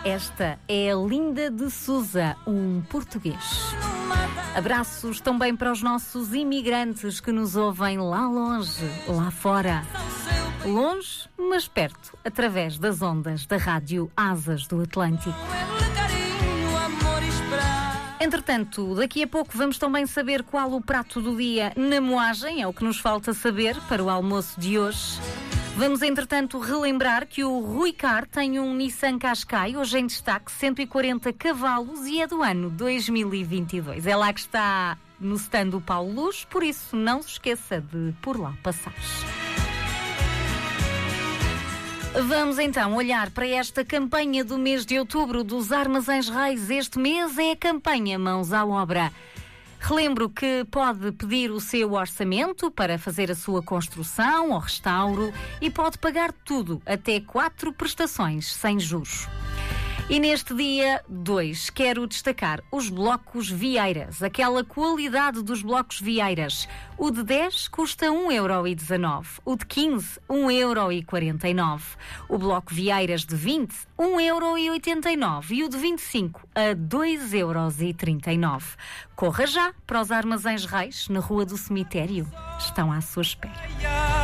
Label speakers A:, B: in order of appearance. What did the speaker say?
A: Esta é a Linda de Sousa, um português. Abraços também para os nossos imigrantes que nos ouvem lá longe, lá fora. Longe, mas perto, através das ondas da rádio Asas do Atlântico. Entretanto, daqui a pouco vamos também saber qual o prato do dia na moagem, é o que nos falta saber para o almoço de hoje. Vamos, entretanto, relembrar que o Rui Car tem um Nissan Qashqai, hoje em destaque, 140 cavalos e é do ano 2022. É lá que está no stand do Paulo Luz, por isso não se esqueça de por lá passar. Vamos então olhar para esta campanha do mês de outubro dos Armazéns Reis. Este mês é a campanha Mãos à Obra. Relembro que pode pedir o seu orçamento para fazer a sua construção ou restauro e pode pagar tudo, até 4 prestações sem juros. E neste dia 2 quero destacar os blocos Vieiras, aquela qualidade dos blocos Vieiras. O de 10 custa 1,19€, o de 15, 1,49€. O bloco Vieiras de 20, 1,89€ e o de 25 a 2,39€. Corra já para os Armazéns Reis, na Rua do Cemitério. Estão à sua espera.